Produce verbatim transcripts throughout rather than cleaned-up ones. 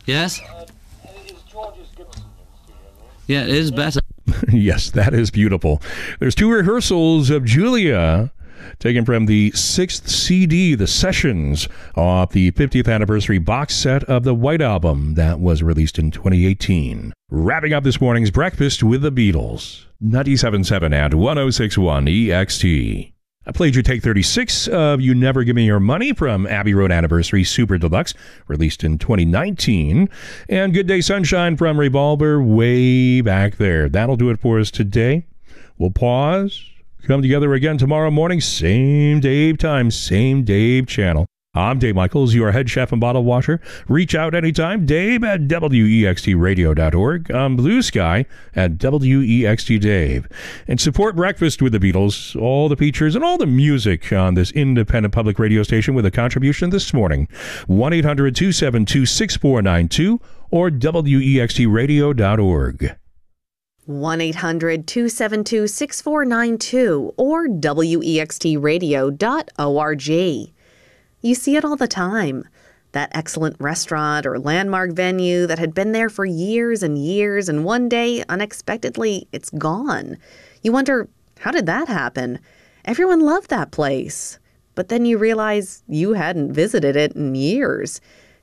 Yes? Uh, is George's Gibson in the studio? Yeah, it is better. Yes, that is beautiful. There's two rehearsals of Julia, taken from the sixth C D, The Sessions, off the fiftieth anniversary box set of the White Album that was released in twenty eighteen. Wrapping up this morning's Breakfast with the Beatles, ninety-seven point seven and one oh six point one E X T. I played you take thirty-six of You Never Give Me Your Money from Abbey Road Anniversary Super Deluxe, released in twenty nineteen. And Good Day Sunshine from Revolver, way back there. That'll do it for us today. We'll pause, come together again tomorrow morning, same Dave time, same Dave channel. I'm Dave Michaels, your head chef and bottle washer. Reach out anytime, Dave at W E X T radio dot org. I'm Blue Sky at W E X T Dave. And support Breakfast with the Beatles, all the features and all the music on this independent public radio station with a contribution this morning. one eight hundred two seven two six four nine two or W E X T radio dot org. one eight hundred two seven two six four nine two or W E X T radio dot org. You see it all the time. That excellent restaurant or landmark venue that had been there for years and years, and one day, unexpectedly, it's gone. You wonder, how did that happen? Everyone loved that place. But then you realize you hadn't visited it in years.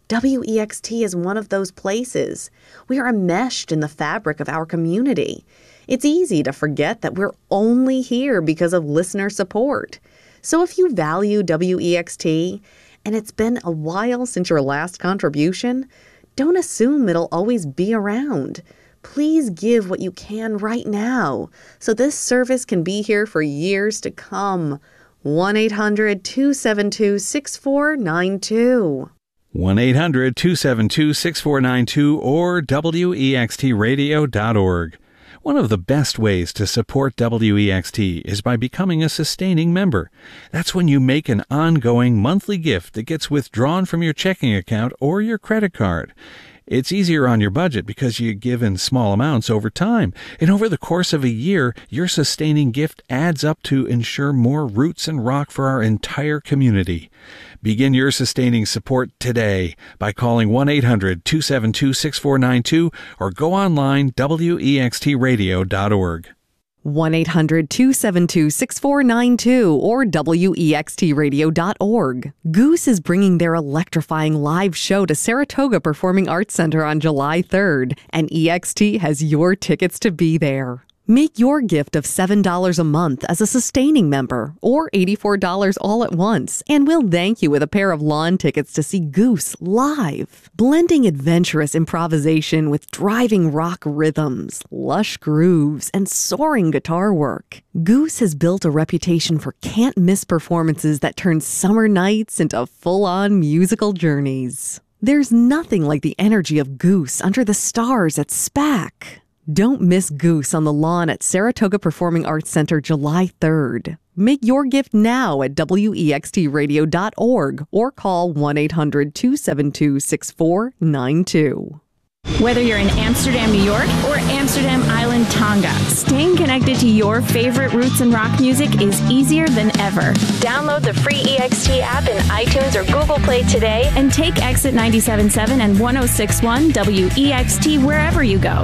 W E X T is one of those places. We are enmeshed in the fabric of our community. It's easy to forget that we're only here because of listener support. So if you value W E X T, and it's been a while since your last contribution, don't assume it'll always be around. Please give what you can right now, so this service can be here for years to come. one eight hundred two seven two six four nine two. one eight hundred two seven two six four nine two or W E X T radio dot org. One of the best ways to support W E X T is by becoming a sustaining member. That's when you make an ongoing monthly gift that gets withdrawn from your checking account or your credit card. It's easier on your budget because you give in small amounts over time. And over the course of a year, your sustaining gift adds up to ensure more roots and rock for our entire community. Begin your sustaining support today by calling one eight hundred two seven two six four nine two or go online W E X T radio dot org. one eight hundred two seven two six four nine two or W E X T radio dot org. Goose is bringing their electrifying live show to Saratoga Performing Arts Center on July third, and E X T has your tickets to be there. Make your gift of seven dollars a month as a sustaining member or eighty-four dollars all at once, and we'll thank you with a pair of lawn tickets to see Goose live. Blending adventurous improvisation with driving rock rhythms, lush grooves, and soaring guitar work. Goose has built a reputation for can't-miss performances that turn summer nights into full-on musical journeys. There's nothing like the energy of Goose under the stars at SPAC. Don't miss Goose on the lawn at Saratoga Performing Arts Center July third. Make your gift now at W E X T radio dot org or call one eight hundred two seven two six four nine two. Whether you're in Amsterdam, New York, or Amsterdam Island, Tonga, staying connected to your favorite roots and rock music is easier than ever. Download the free E X T app in iTunes or Google Play today and take Exit ninety-seven point seven and one oh six point one W E X T wherever you go.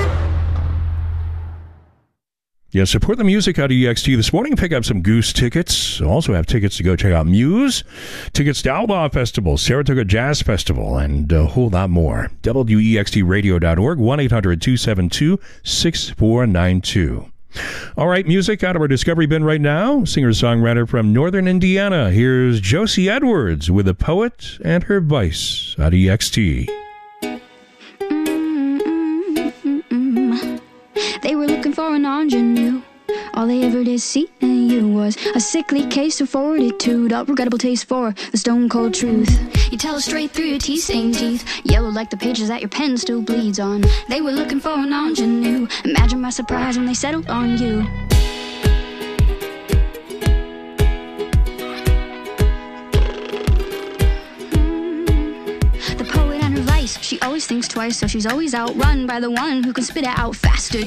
Yeah, support the music at E X T this morning. Pick up some Goose tickets. Also have tickets to go check out Muse, tickets to Outlaw Festival, Saratoga Jazz Festival, and a whole lot more. W E X T radio dot org, one eight hundred two seven two six four nine two. All right, music out of our Discovery Bin right now. Singer-songwriter from Northern Indiana. Here's Josie Edwards with The Poet and Her Vice at E X T. They were looking for an ingenue. All they ever did see in you was a sickly case of fortitude, a regrettable taste for the stone-cold truth. You tell it straight through your tea-stained teeth, yellow like the pages that your pen still bleeds on. They were looking for an ingenue. Imagine my surprise when they settled on you. The poet and her vice, she always thinks twice, so she's always outrun by the one who can spit it out faster.